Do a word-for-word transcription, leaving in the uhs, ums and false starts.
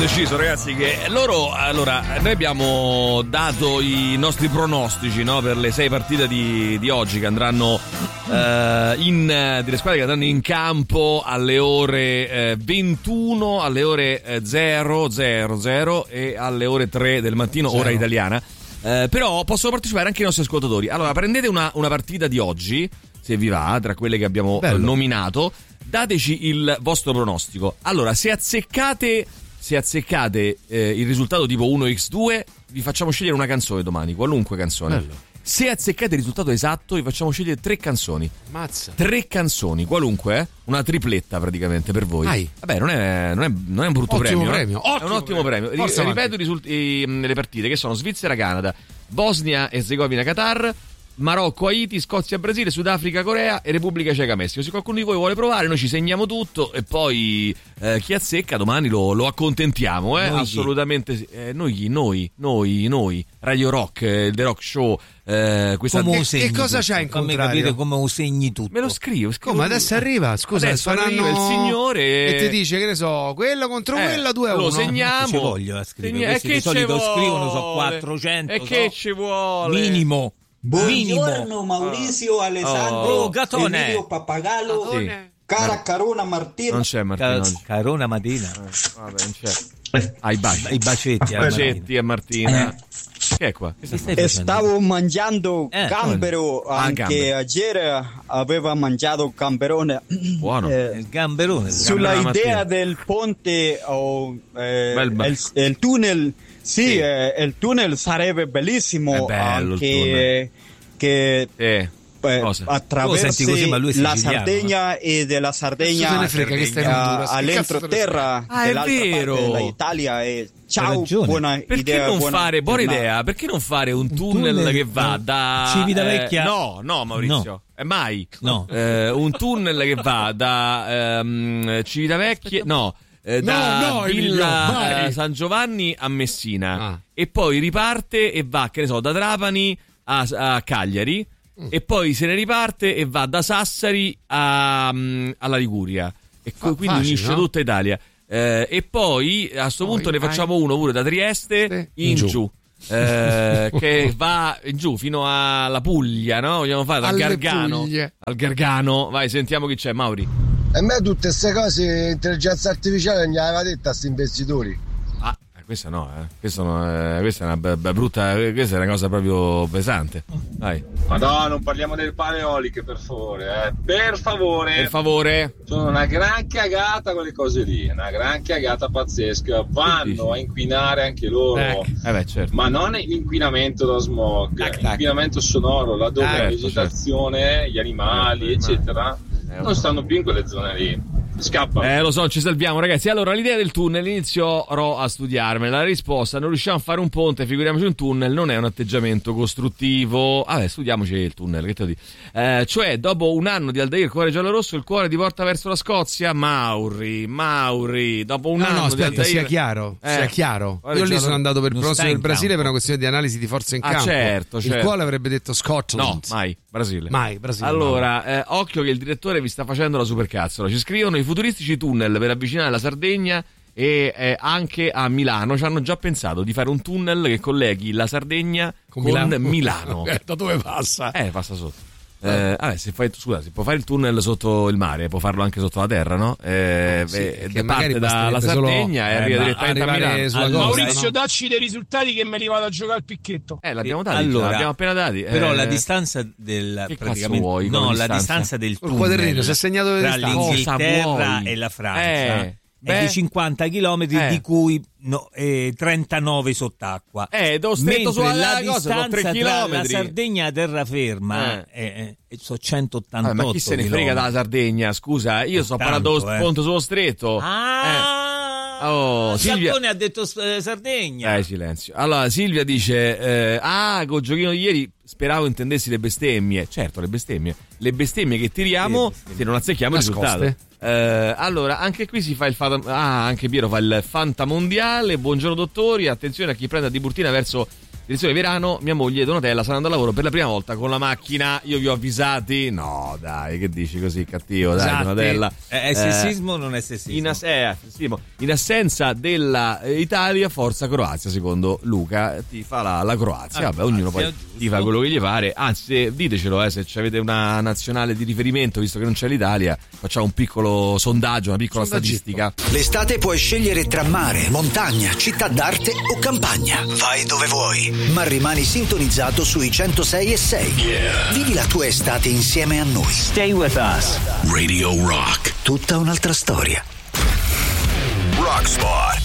deciso, ragazzi, che loro, allora, noi abbiamo dato i nostri pronostici, no, per le sei partite di, di oggi che andranno eh, in delle squadre che andranno in campo alle ore eh, ventuno, alle ore eh, zero zero zero e alle ore tre del mattino, zero. Ora italiana. Eh, però possono partecipare anche i nostri ascoltatori. Allora, prendete una, una partita di oggi, se vi va, tra quelle che abbiamo eh, nominato, dateci il vostro pronostico. Allora, se azzeccate se azzeccate eh, il risultato tipo uno per due, vi facciamo scegliere una canzone domani, qualunque canzone. Bello. Se azzeccate il risultato esatto, vi facciamo scegliere tre canzoni. Mazza. Tre canzoni, qualunque, eh? Una tripletta praticamente per voi. Ai. Vabbè, non è, non è, non è un brutto ottimo premio. premio. Eh? È un ottimo premio. premio. Forza ripeto i risultati, le partite che sono Svizzera, Canada, Bosnia e Erzegovina, Qatar, Marocco, Haiti, Scozia, Brasile, Sudafrica, Corea e Repubblica Ceca, Messico. Se qualcuno di voi vuole provare, noi ci segniamo tutto e poi eh, chi azzecca domani lo, lo accontentiamo, eh? Noi assolutamente sì. Eh, noi chi? Noi, noi, noi. Radio Rock, eh, The Rock Show. Eh, questa... Come che, che cosa c'hai in contrario? Fammi capire come lo segni tutto. Me lo scrivo, scrivo. Come adesso arriva? Scusa, adesso faranno... arriva il signore e ti dice, che ne so, quello contro eh, quello due a uno. Lo segniamo. Ci voglio a scrivere. E che di solito vuole? Scrivono so quattrocento. E so. Che ci vuole? Minimo. Buongiorno Maurizio, oh. Alessandro, oh, Gatone. Emilio Pappagallo, sì. cara Carona Martina. Non c'è Martina. Ca- Carona Martina. Eh, vabbè, non c'è. Ah, i baci. I bacetti, I bacetti a Martina. Eh. Che è qua? Che e stavo mangiando eh, gambero, ah, anche ieri aveva mangiato gamberone. Buono. Eh, il gamberone. Il sulla gamberone idea Martina. Del ponte o eh, Bel il, il tunnel. Sì, sì. Eh, il tunnel sarebbe bellissimo, è bello anche il che eh. eh, attraverso la Sardegna e della Sardegna all'entroterra ah, dell'altra vero. parte dell'Italia. E ciao, buona perché idea, non buona fare buona giornata. idea? Perché non fare un tunnel, tunnel che va da Civitavecchia? Eh, no, no, Maurizio. No. Eh, mai. No. Eh, un tunnel che va da ehm, Civitavecchia, no. Eh, da no, no, Villa eh, San Giovanni a Messina ah. e poi riparte e va, che ne so, da Trapani a, a Cagliari mm. e poi se ne riparte e va da Sassari a, um, alla Liguria e Fa- quindi facile, unisce no? tutta Italia eh, e poi a sto punto poi, ne vai. facciamo uno pure da Trieste in, in giù, giù. Eh, che va in giù fino alla Puglia, no? Vogliamo fare dal Gargano Puglie. Al Gargano. Vai, sentiamo chi c'è, Mauri. E a me tutte queste cose, intelligenza artificiale, non gli aveva detta a questi investitori. Ah, questa no, eh. Questa, no, eh. questa è una b- b- brutta, questa è una cosa proprio pesante. Vai. Ma no, non parliamo delle paleoliche, per favore, eh. Per favore. Per favore. Sono una gran cagata quelle cose lì, una gran cagata pazzesca. Vanno a inquinare anche loro. Eh, eh beh, certo. Ma non l'inquinamento da smog, tac, tac. L'inquinamento sonoro, laddove ah, la vegetazione, certo. Gli animali, certo, eccetera, eh, non stanno più in quelle zone lì. Scappa. Eh, lo so, ci salviamo, ragazzi. Allora, l'idea del tunnel inizierò a studiarmela. La risposta: non riusciamo a fare un ponte, figuriamoci un tunnel, non è un atteggiamento costruttivo. Vabbè, studiamoci il tunnel, che te lo dico. Eh, cioè, dopo un anno di Aldair cuore giallo-rosso, il cuore ti porta verso la Scozia. Mauri, Mauri, dopo un no, anno no, aspetta, di Aldair... sia chiaro, eh, sia chiaro. Io lì sono andato per il pronostico del Brasile per una questione di analisi di forza in ah, campo. Certo, certo. Il quale avrebbe detto Scotland. No, mai. Brasile. Mai, Brasile. Allora, eh, occhio che il direttore vi sta facendo la supercazzola. Ci scrivono: i futuristici tunnel per avvicinare la Sardegna e eh, anche a Milano ci hanno già pensato di fare un tunnel che colleghi la Sardegna con, con Milano. Milano. Da dove passa? Eh, passa sotto. Eh, vabbè, se fai, scusa, si può fare il tunnel sotto il mare, può farlo anche sotto la terra, no? Eh, sì, eh, che parte dalla Sardegna e arriva direttamente a Milano. Sulla cosa, Maurizio, no? Dacci dei risultati che me li vado a giocare al picchetto. Eh, l'abbiamo dati, allora, l'abbiamo appena dati. Però eh, la distanza del che praticamente vuoi, no, la distanza? distanza del tunnel. Il quadrino si è segnato tra distanza. l'Inghilterra e la Francia. Eh. Beh, è di cinquanta chilometri, eh. di cui no, eh, trentanove sott'acqua. Eh, devo stretto sulla la cosa, distanza tre tra chilometri. la Sardegna e terraferma eh. eh, eh, sono centottantotto. Ah, ma chi se ne frega dalla Sardegna? Scusa, io sto parlando del eh. ponte sullo stretto. Ah, eh. oh, Silvia Salcone ha detto eh, Sardegna. Eh, silenzio. Allora, Silvia dice: eh, ah, col giochino di ieri speravo intendessi le bestemmie. Certo, le bestemmie. Le bestemmie che tiriamo se non azzecchiamo il risultato. Eh, allora, anche qui si fa il fanta, ah, anche Piero fa il fantamondiale. Buongiorno dottori, attenzione a chi prende a Tiburtina verso Direzione Verano, mia moglie Donatella sta andando al lavoro per la prima volta con la macchina, io vi ho avvisati. No dai, che dici così cattivo, dai, esatto. Donatella. È, è sessismo o eh, non è sessismo? In, as- eh, in assenza della Italia, forza Croazia, secondo Luca, ti fa la, la Croazia. Ah, Vabbè, ognuno poi giusto. Ti fa quello che gli pare. Anzi, ditecelo, eh, se avete una nazionale di riferimento, visto che non c'è l'Italia, facciamo un piccolo sondaggio, una piccola statistica. L'estate puoi scegliere tra mare, montagna, città d'arte o campagna. Vai dove vuoi, ma rimani sintonizzato sui centosei e sei. Yeah. Vivi la tua estate insieme a noi. Stay with us. Radio Rock. Tutta un'altra storia. Rock Spot.